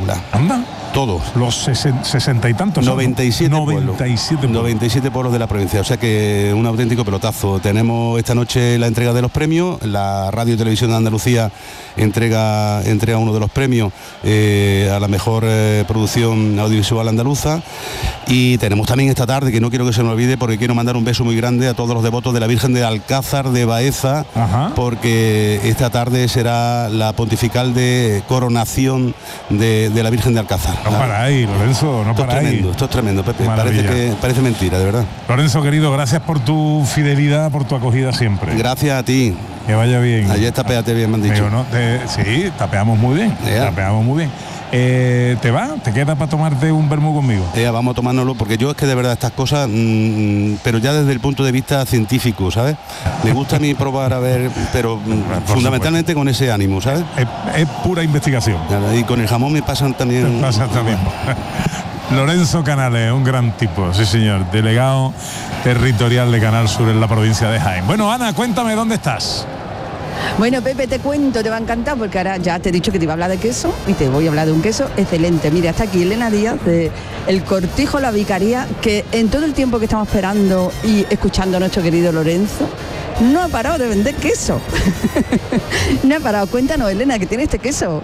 espectacular. Anda. Todos. Los 60 y tantos. 97 97 pueblos de la provincia, o sea que un auténtico pelotazo. Tenemos esta noche la entrega de los premios, la Radio y Televisión de Andalucía entrega uno de los premios a la mejor producción audiovisual andaluza, y tenemos también esta tarde, que no quiero que se me olvide, porque quiero mandar un beso muy grande a todos los devotos de la Virgen de Alcázar de Baeza. Ajá. Porque esta tarde será la pontifical de coronación de la Virgen de Alcázar. No para ahí, Lorenzo, no para ahí. Esto es tremendo, Pepe. Maravilla. Parece mentira, de verdad. Lorenzo, querido, gracias por tu fidelidad, por tu acogida siempre. Gracias a ti. Que vaya bien. Ayer tapeate bien, me han dicho. ¿No? Sí, tapeamos muy bien. Tapeamos muy bien. ¿Te va? ¿Te queda para tomarte un vermú conmigo? Vamos a tomárnoslo, porque yo es que de verdad estas cosas, pero ya desde el punto de vista científico, ¿sabes? Me gusta a mí probar a ver, pero fundamentalmente con ese ánimo, ¿sabes? Es pura investigación. Y con el jamón me pasan también. Lorenzo Canales, un gran tipo, sí señor, delegado territorial de Canal Sur en la provincia de Jaén. Bueno, Ana, cuéntame, ¿dónde estás? Bueno, Pepe, te cuento, te va a encantar, porque ahora ya te he dicho que te iba a hablar de queso y te voy a hablar de un queso excelente. Mira, está aquí Elena Díaz de El Cortijo La Vicaría, que en todo el tiempo que estamos esperando y escuchando a nuestro querido Lorenzo, no ha parado de vender queso. No ha parado. Cuéntanos, Elena, que tiene este queso,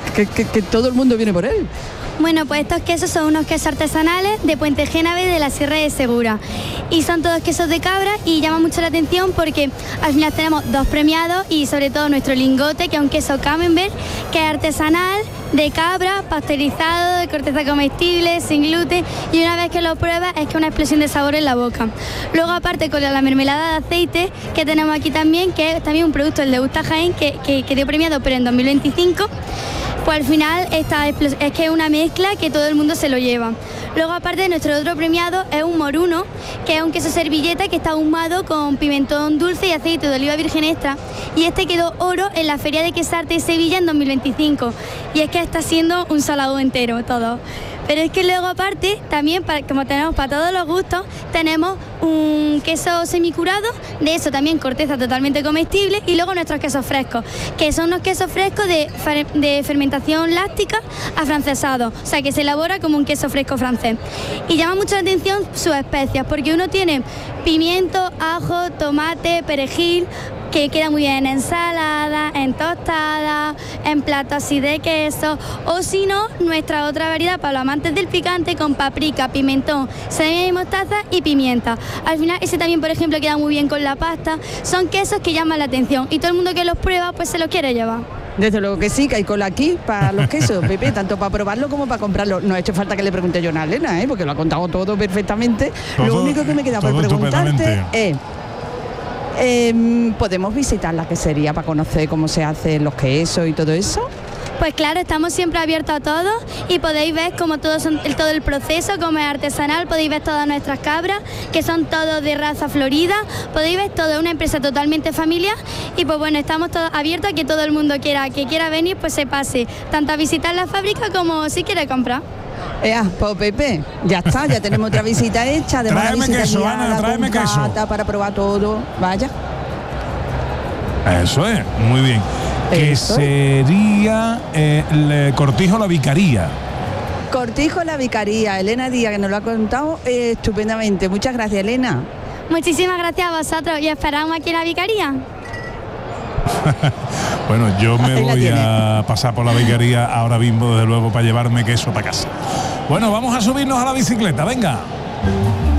que todo el mundo viene por él. Bueno, pues estos quesos son unos quesos artesanales de Puente Génave de la Sierra de Segura, y son todos quesos de cabra, y llama mucho la atención porque al final tenemos 2 premiados, y sobre todo nuestro lingote, que es un queso camembert, que es artesanal, de cabra, pasteurizado, de corteza comestible, sin gluten, y una vez que lo pruebas es que una explosión de sabor en la boca. Luego, aparte, con la mermelada de aceite que tenemos aquí también, que es también un producto, el de Gusta Jaén, que dio premiado, pero en 2025, pues al final es que es una mezcla que todo el mundo se lo lleva. Luego, aparte, nuestro otro premiado es un moruno, que es un queso servilleta que está ahumado con pimentón dulce y aceite de oliva virgen extra, y este quedó oro en la Feria de Quesarte de Sevilla en 2025, y es que está siendo un salado entero todo. Pero es que luego, aparte, también, como tenemos para todos los gustos, tenemos un queso semicurado, de eso también corteza totalmente comestible, y luego nuestros quesos frescos, que son unos quesos frescos de fermentación láctica afrancesados, o sea que se elabora como un queso fresco francés. Y llama mucho la atención sus especias, porque uno tiene pimiento, ajo, tomate, perejil, que queda muy bien en ensalada, en tostada, en platos así de queso, o si no, nuestra otra variedad para los amantes del picante, con paprika, pimentón, cebolla y mostaza y pimienta. Al final ese también, por ejemplo, queda muy bien con la pasta. Son quesos que llaman la atención, y todo el mundo que los prueba pues se los quiere llevar. Desde luego que sí, que hay cola aquí para los quesos, Pepe, tanto para probarlo como para comprarlo. No ha hecho falta que le pregunte yo a Elena, porque lo ha contado todo perfectamente. Lo único que me queda por preguntarte es: ¿podemos visitar la quesería para conocer cómo se hacen los quesos y todo eso? Pues claro, estamos siempre abiertos a todo, y podéis ver como todo el proceso, como es artesanal. Podéis ver todas nuestras cabras, que son todos de raza florida. Podéis ver todo, es una empresa totalmente familiar, y pues bueno, estamos todos abiertos a que todo el mundo que quiera venir, pues se pase, tanto a visitar la fábrica como si quiere comprar. Pues Pepe, ya está, ya tenemos otra visita hecha. Tráeme queso, Ana, tráeme queso. Para probar todo, vaya. Eso es, muy bien. Que sería el Cortijo La Vicaría. Cortijo La Vicaría, Elena Díaz, que nos lo ha contado estupendamente. Muchas gracias, Elena. Muchísimas gracias a vosotros, y esperamos aquí en la Vicaría. Bueno, yo me voy a pasar por la Vicaría ahora mismo, desde luego, para llevarme queso para casa. Bueno, vamos a subirnos a la bicicleta, venga.